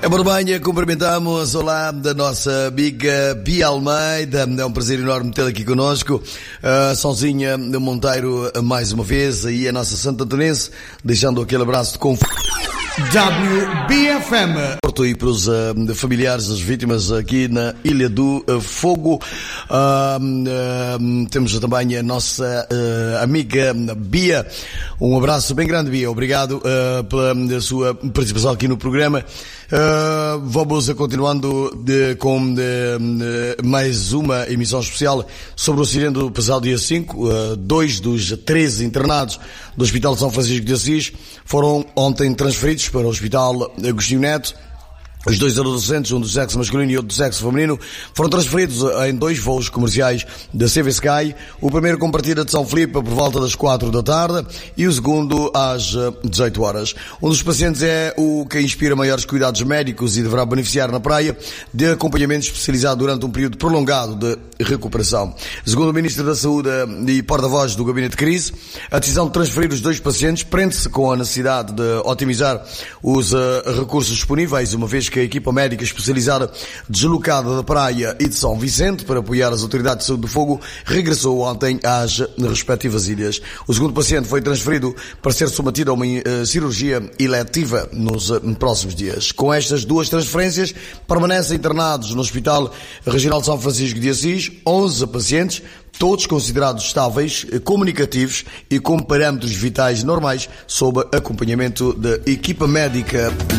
Em Borbanha, cumprimentamos, olá, da nossa amiga Bia Almeida. É um prazer enorme tê-la aqui connosco. Sozinha Monteiro, mais uma vez, aí a nossa Santa Antonense, deixando aquele abraço de conforto. WBFM Porto e para os familiares das vítimas aqui na Ilha do Fogo. Temos também a nossa amiga Bia. Um abraço bem grande, Bia. Obrigado pela sua participação aqui no programa. Vamos continuando com mais uma emissão especial sobre o acidente do passado dia 5. 2 dos 13 internados do Hospital de São Francisco de Assis foram ontem transferidos para o Hospital Agostinho Neto. Os dois adolescentes, um do sexo masculino e outro do sexo feminino, foram transferidos em 2 voos comerciais da CV Sky. O primeiro com partida de São Filipe por volta das 4 da tarde e o segundo às 18 horas. Um dos pacientes é o que inspira maiores cuidados médicos e deverá beneficiar na praia de acompanhamento especializado durante um período prolongado de recuperação. Segundo o Ministro da Saúde e porta-voz do Gabinete de Crise, a decisão de transferir os 2 pacientes prende-se com a necessidade de otimizar os recursos disponíveis, uma vez que a equipa médica especializada deslocada da praia e de São Vicente para apoiar as autoridades de saúde do Fogo regressou ontem às respectivas ilhas. O segundo paciente foi transferido para ser submetido a uma cirurgia eletiva nos próximos dias. Com estas 2 transferências, permanecem internados no Hospital Regional de São Francisco de Assis 11 pacientes, todos considerados estáveis, comunicativos e com parâmetros vitais normais, sob acompanhamento da equipa médica